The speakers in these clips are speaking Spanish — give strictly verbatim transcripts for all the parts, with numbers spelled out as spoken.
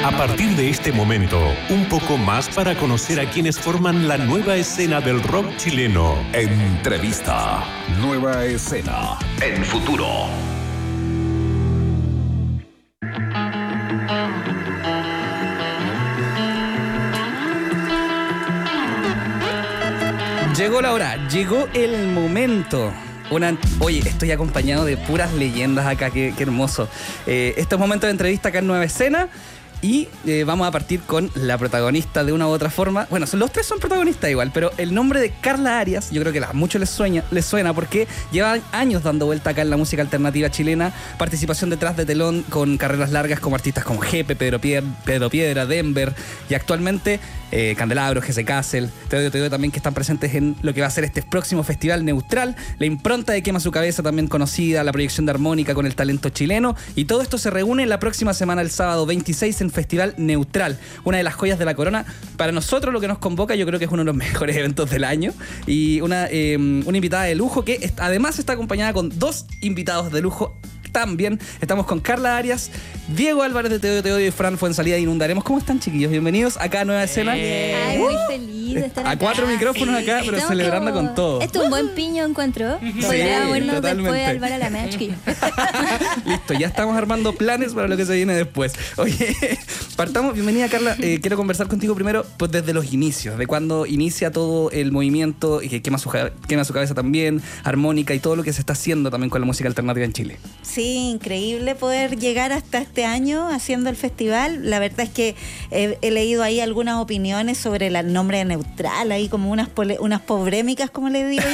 A partir de este momento, un poco más para conocer a quienes forman la nueva escena del rock chileno. Entrevista. Nueva escena. En Futuro. Llegó la hora, llegó el momento. Una, oye, estoy acompañado de puras leyendas acá, qué, qué hermoso. Eh, este es momento de entrevista acá en Nueva Escena. Y eh, vamos a partir con la protagonista de una u otra forma. Bueno, los tres son protagonistas igual, pero el nombre de Carla Arias, yo creo que a muchos les sueña, les suena porque lleva años dando vuelta acá en la música alternativa chilena. Participación detrás de telón con carreras largas como artistas como Jepe, Pedro, Pier, Pedro Piedra, Denver y actualmente eh, Candelabro, Jesse Castle, Teodio Teodio también, que están presentes en lo que va a ser este próximo festival Neutral. La impronta de Quema Su Cabeza también conocida, la proyección de armónica con el talento chileno, y todo esto se reúne la próxima semana, el sábado veintiséis, en Festival Neutral, una de las joyas de la corona. Para nosotros lo que nos convoca, yo creo que es uno de los mejores eventos del año, y una, eh, una invitada de lujo que est- además está acompañada con dos invitados de lujo también. Estamos con Carla Arias, Diego Álvarez de Teodio Teodio y Fran Fuensalida de Inundaremos. ¿Cómo están, chiquillos? Bienvenidos acá a Nueva Escena. Ay, muy feliz de estar acá. A cuatro micrófonos acá, pero Estamos celebrando como... con todo. Esto es un buen piño, encuentro. Podríamos irnos totalmente. después al bar a la mecha, chiquillos. Listo, ya estamos armando planes para lo que se viene después. Oye, partamos. Bienvenida, Carla. Eh, quiero conversar contigo primero, pues desde los inicios, de cuando inicia todo el movimiento y que quema su, quema su cabeza también, armónica y todo lo que se está haciendo también con la música alternativa en Chile. Sí, increíble poder llegar hasta este año haciendo el festival. La verdad es que he, he leído ahí algunas opiniones sobre el nombre de Neutral, ahí como unas, pole, unas pobrémicas, como les digo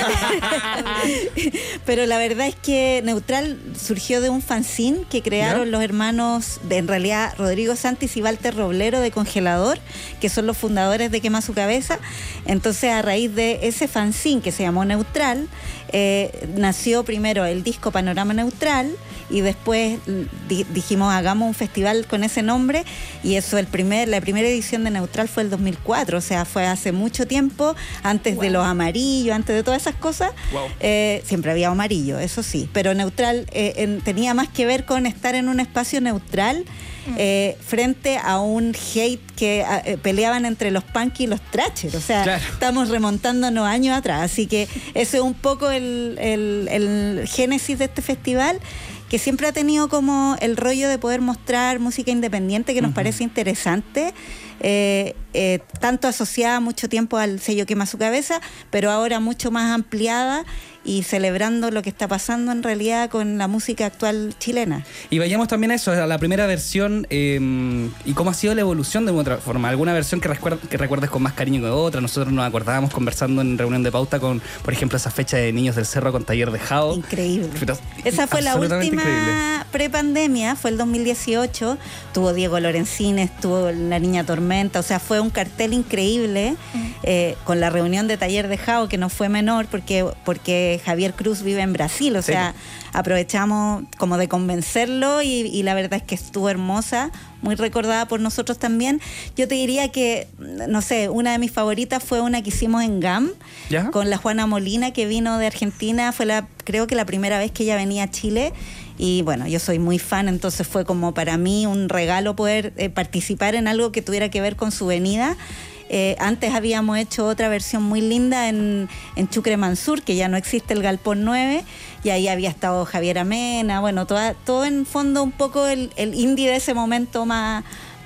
yo. Pero la verdad es que Neutral surgió de un fanzine que crearon ¿Ya? los hermanos, de, en realidad, Rodrigo Santis y Walter Roblero de Congelador, que son los fundadores de Quema Su Cabeza. Entonces, a raíz de ese fanzine que se llamó Neutral, eh, nació primero el disco Panorama Neutral, y después di- dijimos hagamos un festival con ese nombre, y eso el primer la primera edición de Neutral fue el dos mil cuatro, o sea, fue hace mucho tiempo, antes wow. de los amarillos, antes de todas esas cosas. Wow. Eh, siempre había amarillo, eso sí, pero Neutral eh, en, tenía más que ver con estar en un espacio neutral eh, frente a un hate que eh, peleaban entre los punk y los thrasher, o sea, claro. estamos remontándonos años atrás, así que ese es un poco el, el, el génesis de este festival, que siempre ha tenido como el rollo de poder mostrar música independiente que nos uh-huh. parece interesante, eh, eh, tanto asociada mucho tiempo al sello Quema Su Cabeza, pero ahora mucho más ampliada y celebrando lo que está pasando en realidad con la música actual chilena. Y vayamos también a eso, a la primera versión, eh, y cómo ha sido la evolución de otra forma. ¿Alguna versión que, recuer- que recuerdes con más cariño que otra? Nosotros nos acordábamos conversando en reunión de pauta con, por ejemplo, esa fecha de Niños del Cerro con Taller de Jao. Increíble. Pero, esa fue la última prepandemia, fue el dos mil dieciocho, tuvo Diego Lorenzini, estuvo La Niña Tormenta, o sea, fue un cartel increíble, uh-huh. eh, con la reunión de Taller de Jao, que no fue menor, porque, porque Javier Cruz vive en Brasil, o sí. sea, aprovechamos como de convencerlo, y, y la verdad es que estuvo hermosa, muy recordada por nosotros también. Yo te diría que, no sé, una de mis favoritas fue una que hicimos en G A M, ¿Ya? con la Juana Molina, que vino de Argentina, fue la, creo que la primera vez que ella venía a Chile, y bueno, yo soy muy fan, entonces fue como para mí un regalo poder eh, participar en algo que tuviera que ver con su venida. Eh, antes habíamos hecho otra versión muy linda en, en Chucre Mansur, que ya no existe, el Galpón nueve, y ahí había estado Javier Amena, bueno, toda, todo en fondo un poco el, el indie de ese momento más,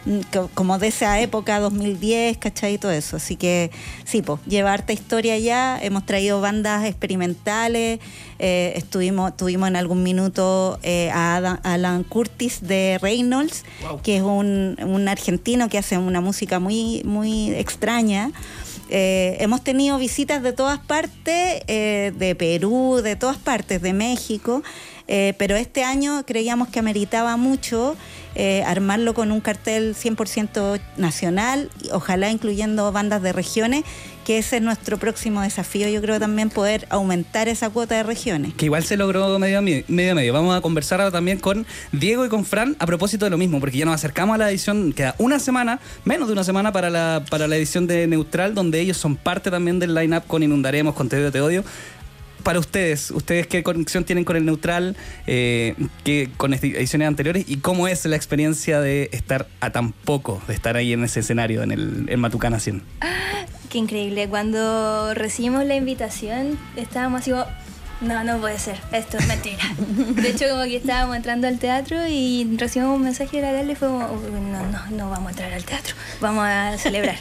como de esa época, dos mil diez, ¿cachai? Todo eso, así que sí, pues, lleva harta historia ya, hemos traído bandas experimentales, eh, estuvimos, tuvimos en algún minuto eh, a Adam, Alan Curtis de Reynolds, wow. que es un, un argentino que hace una música muy, muy extraña. Eh, hemos tenido visitas de todas partes, eh, de Perú, de todas partes, de México, eh, pero este año creíamos que ameritaba mucho eh, armarlo con un cartel cien por ciento nacional, ojalá incluyendo bandas de regiones, que ese es nuestro próximo desafío, yo creo, también poder aumentar esa cuota de regiones. Que igual se logró medio a medio, medio, medio. Vamos a conversar ahora también con Diego y con Fran a propósito de lo mismo, porque ya nos acercamos a la edición, queda una semana, menos de una semana para la, para la edición de Neutral, donde ellos son parte también del line-up con Inundaremos, con Te Odio, Te Odio. para ustedes, ustedes qué conexión tienen con el Neutral, eh, qué, con ediciones anteriores, y cómo es la experiencia de estar a tan poco, de estar ahí en ese escenario, en el en Matucana cien. Qué increíble. Cuando recibimos la invitación, estábamos así como, no, no puede ser, esto es mentira. De hecho, como que estábamos entrando al teatro y recibimos un mensaje de la Carla y fue como, no, no, no vamos a entrar al teatro, vamos a celebrar.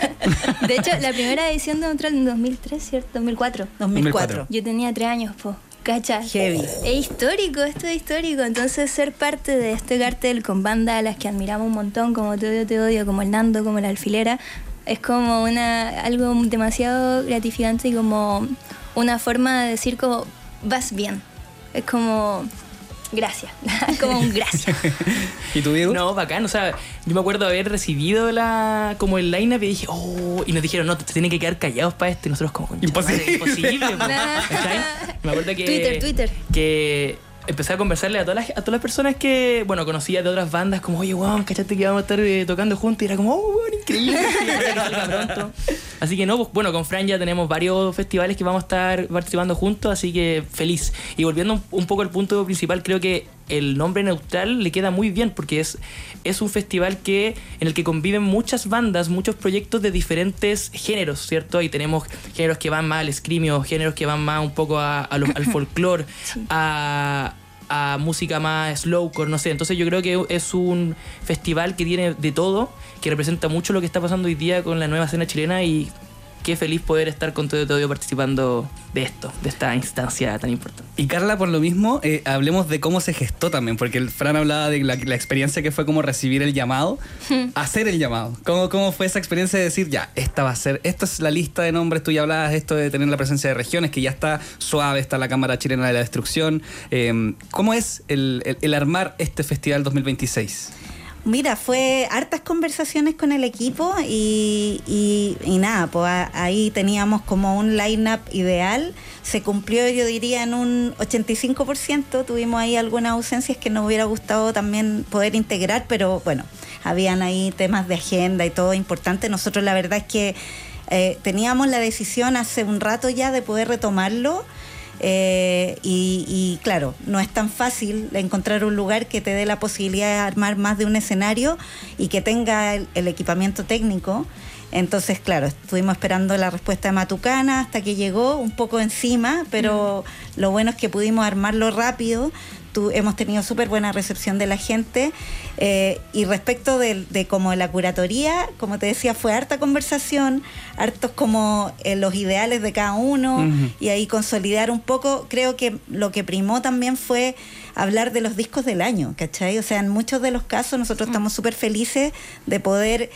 De hecho, la primera edición de Neutral en dos mil tres, ¿cierto? dos mil cuatro. dos mil cuatro. Yo tenía tres años, po. ¿Cacha? Heavy. Es histórico, esto es histórico. Entonces, ser parte de este cartel con bandas a las que admiramos un montón, como Te Odio, Te Odio, como El Nando, como La Alfilera, es como una algo demasiado gratificante y como una forma de decir como, vas bien. Es como, gracias. Como un gracias. ¿Y tú, Diego? No, bacán. O sea, yo me acuerdo haber recibido la como el line-up y dije, oh, y nos dijeron, no, te tienen que quedar callados para esto. Y nosotros como, imposible. Madre, imposible. ¿Cachai? Me acuerdo que... Twitter, Twitter. Que... empecé a conversarle a todas las, a todas las personas que, bueno, conocía de otras bandas, como, oye, wow, ¿cachaste que vamos a estar eh, tocando juntos? Y era como, oh, bueno, increíble. Pronto. Así que no, pues, bueno, con Fran ya tenemos varios festivales que vamos a estar participando juntos, así que feliz. Y volviendo un, un poco al punto principal, creo que el nombre Neutral le queda muy bien porque es, es un festival que, en el que conviven muchas bandas, muchos proyectos de diferentes géneros, ¿cierto? Y tenemos géneros que van más al screamio, géneros que van más un poco a, a lo, al folclore, sí. a... a música más slowcore, no sé. Entonces yo creo que es un festival que tiene de todo, que representa mucho lo que está pasando hoy día con la nueva escena chilena, y qué feliz poder estar con todo Te Odio participando de esto, de esta instancia tan importante. Y Carla, por lo mismo, eh, hablemos de cómo se gestó también, porque el Fran hablaba de la, la experiencia que fue como recibir el llamado, hacer el llamado. ¿Cómo, ¿Cómo fue esa experiencia de decir, ya, esta va a ser, esta es la lista de nombres, tú ya hablabas esto de tener la presencia de regiones, que ya está suave, está la Cámara Chilena de la Destrucción. Eh, ¿Cómo es el, el, el armar este festival dos mil veintiséis? Mira, fue hartas conversaciones con el equipo y, y, y nada, pues ahí teníamos como un line-up ideal. Se cumplió, yo diría, en un ochenta y cinco por ciento. Tuvimos ahí algunas ausencias que nos hubiera gustado también poder integrar, pero bueno, habían ahí temas de agenda y todo importante. Nosotros la verdad es que eh, teníamos la decisión hace un rato ya de poder retomarlo. Eh, y, y claro, no es tan fácil encontrar un lugar que te dé la posibilidad de armar más de un escenario y que tenga el, el equipamiento técnico. Entonces, claro, estuvimos esperando la respuesta de Matucana hasta que llegó, un poco encima, pero mm. lo bueno es que pudimos armarlo rápido. Tu, hemos tenido súper buena recepción de la gente. Eh, y respecto de, de como la curatoría, como te decía, fue harta conversación, hartos como eh, los ideales de cada uno, uh-huh. y ahí consolidar un poco. Creo que lo que primó también fue hablar de los discos del año, ¿cachai? O sea, en muchos de los casos nosotros uh-huh. estamos súper felices de poder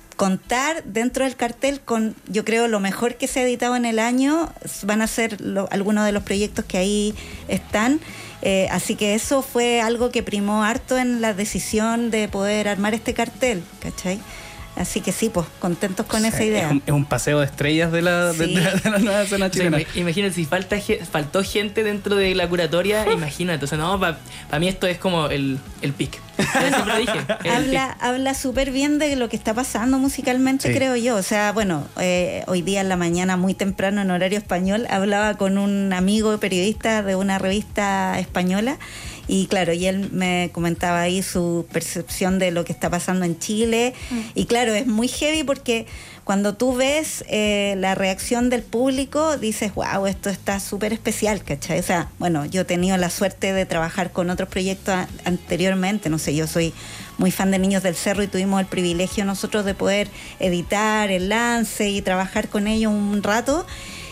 contar dentro del cartel con, yo creo, lo mejor que se ha editado en el año. Van a ser lo, algunos de los proyectos que ahí están. Eh, así que eso fue algo que primó harto en la decisión de poder armar este cartel, ¿cachai? Así que sí, pues contentos con o sea, esa idea. Es un, es un paseo de estrellas de la, sí. de, de, la, de la nueva escena chilena. O sea, imagínate, si falta, faltó gente dentro de la curatoria, imagínate. O sea, no, para pa mí esto es como el, el pic. Siempre dije. Habla, habla súper bien de lo que está pasando musicalmente, sí. creo yo. O sea, bueno, eh, hoy día en la mañana, muy temprano, en horario español, hablaba con un amigo periodista de una revista española. Y claro, y él me comentaba ahí su percepción de lo que está pasando en Chile. Mm. Y claro, es muy heavy porque cuando tú ves eh, la reacción del público, dices, wow, esto está súper especial, ¿cachai? O sea, bueno, yo he tenido la suerte de trabajar con otros proyectos a- anteriormente. No sé, yo soy muy fan de Niños del Cerro y tuvimos el privilegio nosotros de poder editar el lance y trabajar con ellos un rato.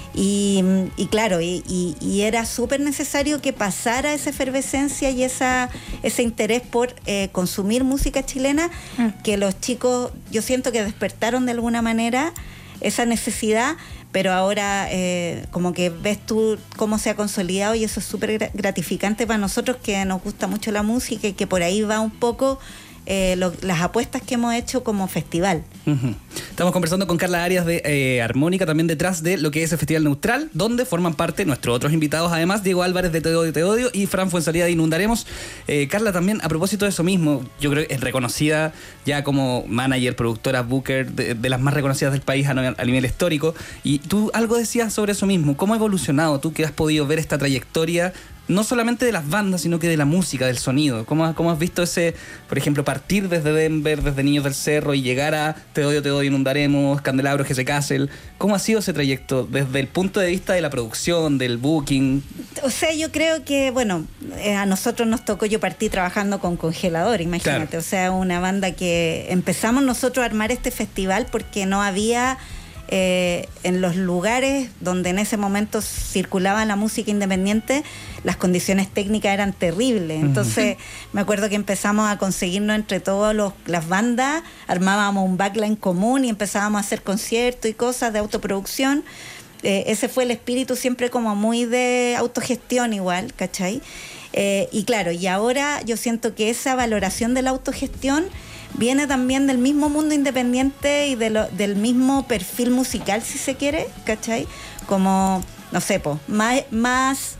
Y, y claro, y, y, y era súper necesario que pasara esa efervescencia y esa ese interés por eh, consumir música chilena, mm. que los chicos, yo siento que despertaron de alguna manera esa necesidad, pero ahora eh, como que ves tú cómo se ha consolidado y eso es súper gratificante para nosotros que nos gusta mucho la música y que por ahí va un poco... Eh, lo, las apuestas que hemos hecho como festival. Uh-huh. Estamos conversando con Carla Arias de eh, Armónica, también detrás de lo que es el Festival Neutral, donde forman parte nuestros otros invitados, además Diego Álvarez de Te Odio, Te Odio y Fran Fuenzalía de Inundaremos. Eh, Carla, también a propósito de eso mismo, yo creo que es reconocida ya como manager, productora, booker, de, de las más reconocidas del país a, a nivel histórico. Y tú algo decías sobre eso mismo. ¿Cómo ha evolucionado tú que has podido ver esta trayectoria, no solamente de las bandas, sino que de la música, del sonido? ¿Cómo, cómo has visto ese, por ejemplo, partir desde Denver, desde Niños del Cerro y llegar a Te Odio, Te Odio, Inundaremos, Candelabros, G S Castle? ¿Cómo ha sido ese trayecto desde el punto de vista de la producción, del booking? O sea, yo creo que, bueno, eh, a nosotros nos tocó, yo partí trabajando con Congelador, imagínate. Claro. O sea, una banda que empezamos nosotros a armar este festival porque no había... Eh, en los lugares donde en ese momento circulaba la música independiente, las condiciones técnicas eran terribles. Entonces, uh-huh. me acuerdo que empezamos a conseguirnos entre todas las bandas, armábamos un backline común y empezábamos a hacer conciertos y cosas de autoproducción. Eh, ese fue el espíritu siempre como muy de autogestión igual, ¿cachai? Eh, y claro, y ahora yo siento que esa valoración de la autogestión viene también del mismo mundo independiente y de lo, del mismo perfil musical, si se quiere, ¿cachai? Como, no sé, po, más, más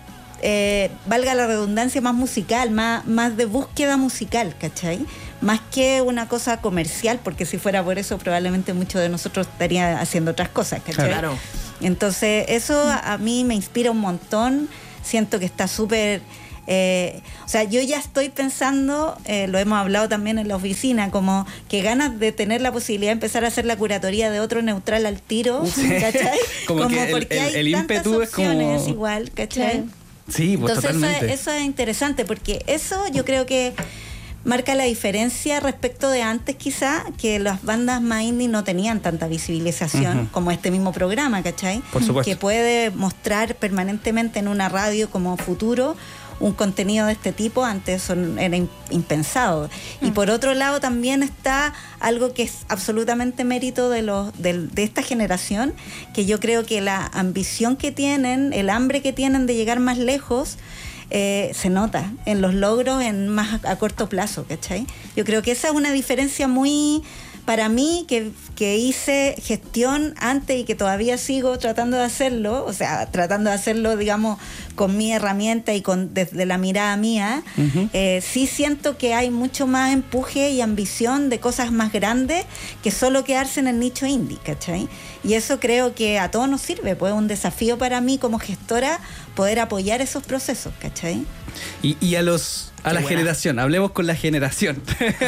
eh, valga la redundancia, más musical, más, más de búsqueda musical, ¿cachai? Más que una cosa comercial, porque si fuera por eso probablemente muchos de nosotros estarían haciendo otras cosas, ¿cachai? Claro. Entonces eso a, a mí me inspira un montón, siento que está súper... Eh, o sea, yo ya estoy pensando, eh, lo hemos hablado también en la oficina, como que ganas de tener la posibilidad de empezar a hacer la curatoría de otro neutral al tiro, ¿cachai? como, como que porque el, el, hay el tantas opciones es como... igual, ¿cachai? Sí, pues entonces totalmente. Eso es, eso es interesante, porque eso yo creo que marca la diferencia respecto de antes quizá, que las bandas más indie no tenían tanta visibilización uh-huh. como este mismo programa, ¿cachai? Por supuesto. Que puede mostrar permanentemente en una radio como Futuro un contenido de este tipo, antes eso era impensado. Mm. Y por otro lado también está algo que es absolutamente mérito de, los, de, de esta generación, que yo creo que la ambición que tienen, el hambre que tienen de llegar más lejos, eh, se nota en los logros en más a, a corto plazo, ¿cachai? Yo creo que esa es una diferencia muy... Para mí, que, que hice gestión antes y que todavía sigo tratando de hacerlo, o sea, tratando de hacerlo, digamos, con mi herramienta y con desde la mirada mía, uh-huh. eh, sí siento que hay mucho más empuje y ambición de cosas más grandes que solo quedarse en el nicho indie, ¿cachai? Y eso creo que a todos nos sirve, pues es un desafío para mí como gestora poder apoyar esos procesos, ¿cachai? Y, y a los... A Qué la buena. generación, hablemos con la generación,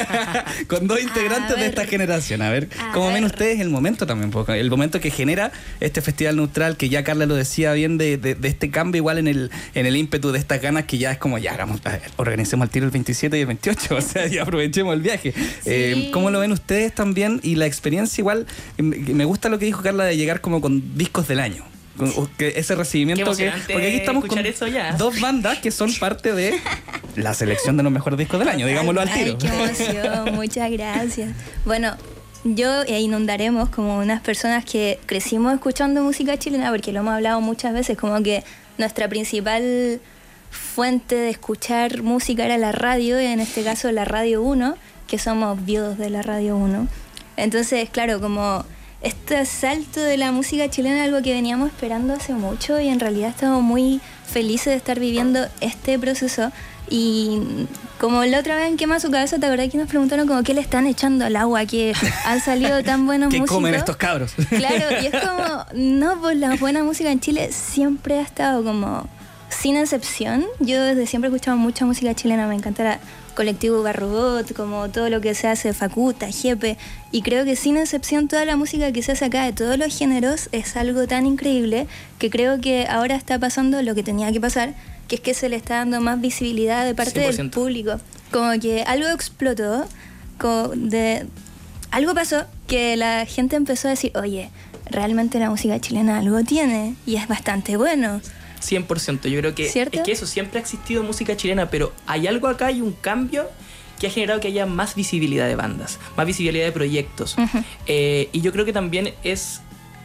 con dos integrantes de esta generación. A ver, a ¿cómo ver. ven ustedes el momento también? Porque el momento que genera este Festival Neutral, que ya Carla lo decía bien, de, de, de este cambio igual en el en el ímpetu de estas ganas, que ya es como, ya, hagamos, organicemos el tiro el veintisiete y el veintiocho, o sea, ya aprovechemos el viaje. Sí. Eh, ¿Cómo lo ven ustedes también? Y la experiencia igual, me gusta lo que dijo Carla de llegar como con discos del año. Que ese recibimiento que, porque aquí estamos con dos bandas que son parte de la selección de los mejores discos del año, digámoslo al tiro. Ay, qué emoción, muchas gracias. Bueno, yo e Inundaremos como unas personas que crecimos escuchando música chilena, porque lo hemos hablado muchas veces, como que nuestra principal fuente de escuchar música era la radio, y en este caso la Radio uno, que somos viudos de la Radio uno. Entonces, claro, como este salto de la música chilena es algo que veníamos esperando hace mucho, y en realidad estamos muy felices de estar viviendo este proceso. Y como la otra vez en Quema Su Cabeza, ¿te acordás que nos preguntaron como qué le están echando al agua, que han salido tan buenos músicos? ¿Qué comen estos cabros? Claro, y es como, no, pues la buena música en Chile siempre ha estado como sin excepción. Yo desde siempre he escuchado mucha música chilena, me encanta la Colectivo Garrobot, como todo lo que se hace, Facuta, Jepe, y creo que sin excepción toda la música que se hace acá de todos los géneros es algo tan increíble que creo que ahora está pasando lo que tenía que pasar, que es que se le está dando más visibilidad de parte cien por ciento del público. Como que algo explotó, como de, algo pasó que la gente empezó a decir, oye, realmente la música chilena algo tiene y es bastante bueno. cien por ciento, yo creo que ¿cierto? Es que eso, siempre ha existido música chilena, pero hay algo acá, hay un cambio que ha generado que haya más visibilidad de bandas, más visibilidad de proyectos. Uh-huh. Eh, y yo creo que también es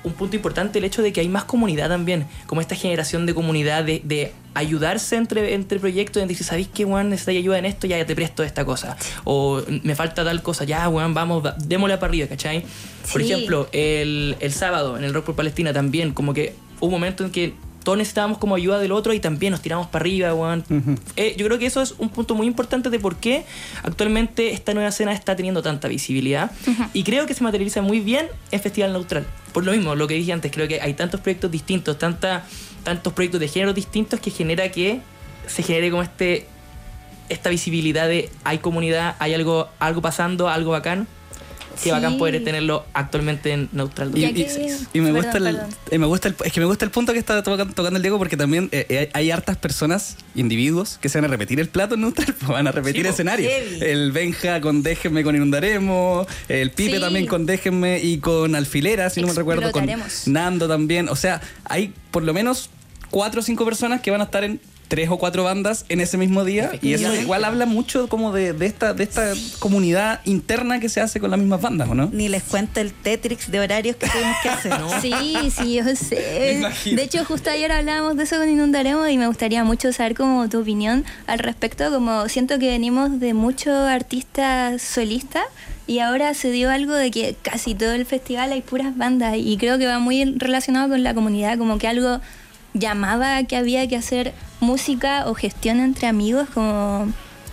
un punto importante el hecho de que hay más comunidad también, como esta generación de comunidad, de, de ayudarse entre, entre proyectos, en decir, ¿sabéis qué, weón? Necesitas ayuda en esto, ya, ya te presto esta cosa. O me falta tal cosa, ya, weón, vamos, démosle para arriba, ¿cachai? Por Sí. ejemplo, el, el sábado en el Rock por Palestina también, como que hubo un momento en que todos necesitábamos como ayuda del otro y también nos tiramos para arriba, weón. Ujú. Eh, yo creo que eso es un punto muy importante de por qué actualmente esta nueva escena está teniendo tanta visibilidad. Y creo que se materializa muy bien en Festival Neutral. Por lo mismo, lo que dije antes, creo que hay tantos proyectos distintos, tanta, tantos proyectos de géneros distintos que genera que se genere como este esta visibilidad de hay comunidad, hay algo, algo pasando, algo bacán. Qué Sí. bacán poder tenerlo actualmente en Neutral. Y, Ya y- que- y me perdón, gusta el, perdón. eh, me gusta el, es que me gusta el punto que está toca- tocando el Diego, porque también eh, eh, hay hartas personas, individuos, que se van a repetir el plato en Neutral, pues van a repetir Sí, po. escenario. Heavy. El Benja con Déjenme con Inundaremos, el Pipe Sí. también con Déjenme y con Alfilera, si no me recuerdo, con Explotaremos. Nando también. O sea, hay por lo menos cuatro o cinco personas que van a estar en tres o cuatro bandas en ese mismo día, y eso Efectivamente. igual habla mucho como de, de esta de esta comunidad interna que se hace con las mismas bandas, ¿o no? Ni les cuento el Tetrix de horarios que tuvimos que hacer. Sí, sí, yo Me sé. imagino. De hecho, justo ayer hablábamos de eso con Inundaremos y me gustaría mucho saber como tu opinión al respecto. Como siento que venimos de muchos artistas solistas y ahora se dio algo de que casi todo el festival hay puras bandas y creo que va muy relacionado con la comunidad, como que algo llamaba que había que hacer música o gestión entre amigos, como...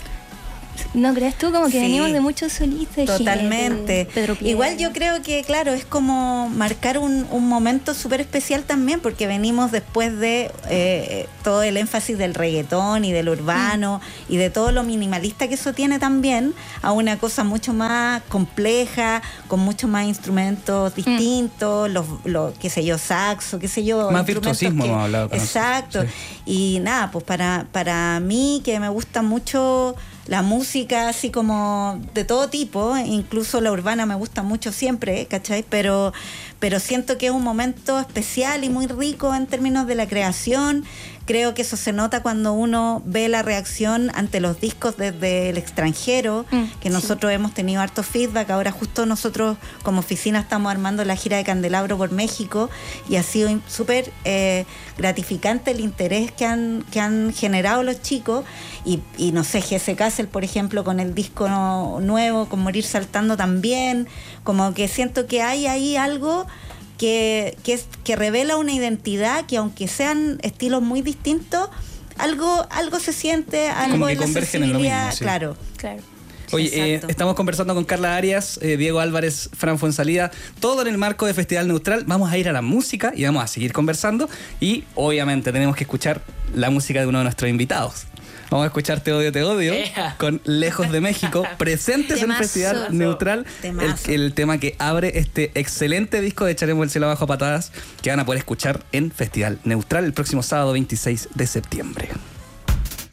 ¿No crees tú? Como que Sí. venimos de muchos solistas. Totalmente. Jinete, Pedro Piedra. Igual yo creo que, claro, es como marcar un, un momento súper especial también, porque venimos después de eh, todo el énfasis del reggaetón y del urbano Mm. y de todo lo minimalista que eso tiene también, a una cosa mucho más compleja, con muchos más instrumentos Mm. distintos, los, los, qué sé yo, saxo, qué sé yo. Más instrumentos virtuosismo que- hemos hablado con Exacto. eso. Y nada, pues para, para mí, que me gusta mucho la música así como de todo tipo, incluso la urbana me gusta mucho siempre, ¿cachai? Pero, pero siento que es un momento especial y muy rico en términos de la creación. Creo que eso se nota cuando uno ve la reacción ante los discos desde el extranjero, Mm, que sí. nosotros hemos tenido harto feedback. Ahora justo nosotros como oficina estamos armando la gira de Candelabro por México y ha sido in- súper eh, gratificante el interés que han, que han generado los chicos. Y, y no sé, Jesse Castle, por ejemplo, con el disco no- nuevo, con Morir Saltando también, como que siento que hay ahí algo que, que, es, que revela una identidad que, aunque sean estilos muy distintos, algo, algo se siente, algo Como que en la convergen en lo sensibilidad, mismo, sí. claro. Claro. Oye, eh, Exacto. estamos conversando con Carla Arias, eh, Diego Álvarez, Fran Fuensalida, todo en el marco de Festival Neutral. Vamos a ir a la música y vamos a seguir conversando. Y obviamente tenemos que escuchar la música de uno de nuestros invitados. Vamos a escuchar Te Odio, Te Odio Yeah. con Lejos de México, presentes en el Temazo. Festival Neutral. El, Temazo. el tema que abre este excelente disco de Echaremos el cielo abajo a patadas, que van a poder escuchar en Festival Neutral el próximo sábado veintiséis de septiembre.